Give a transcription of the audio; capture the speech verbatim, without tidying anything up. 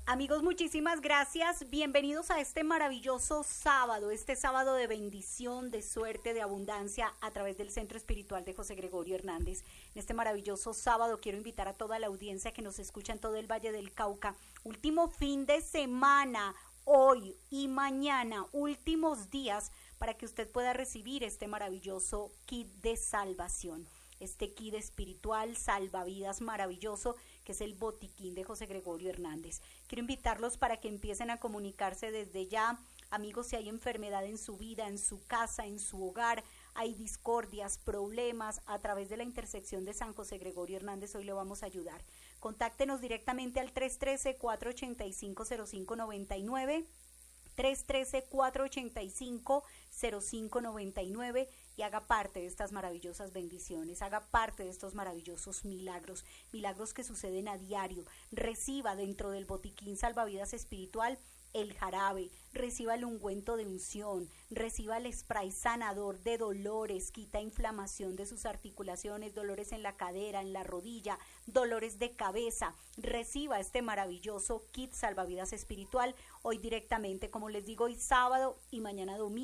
Amigos, muchísimas gracias. Bienvenidos a este maravilloso sábado, este sábado de bendición, de suerte, de abundancia a través del Centro Espiritual de José Gregorio Hernández. En este maravilloso sábado quiero invitar a toda la audiencia que nos escucha en todo el Valle del Cauca. Último fin de semana, hoy y mañana, últimos días para que usted pueda recibir este maravilloso kit de salvación. Este kit espiritual salvavidas maravilloso que es el botiquín de José Gregorio Hernández. Quiero invitarlos para que empiecen a comunicarse desde ya. Amigos, si hay enfermedad en su vida, en su casa, en su hogar, hay discordias, problemas, a través de la intersección de San José Gregorio Hernández, hoy le vamos a ayudar. Contáctenos directamente al tres uno tres, cuatro ocho cinco, cero cinco nueve nueve, tres uno tres, cuatro ocho cinco, cero cinco nueve nueve y haga parte de estas maravillosas bendiciones, haga parte de estos maravillosos milagros, milagros que suceden a diario. Reciba dentro del botiquín salvavidas espiritual el jarabe, reciba el ungüento de unción, reciba el spray sanador de dolores, quita inflamación de sus articulaciones, dolores en la cadera, en la rodilla, dolores de cabeza. Reciba este maravilloso kit salvavidas espiritual hoy directamente, como les digo, hoy sábado y mañana domingo.